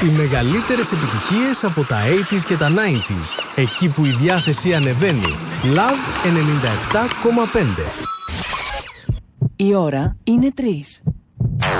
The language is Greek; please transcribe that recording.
Οι μεγαλύτερες επιτυχίες από τα 80s και τα 90s. Εκεί που η διάθεση ανεβαίνει. Love 97,5. Η ώρα είναι 3.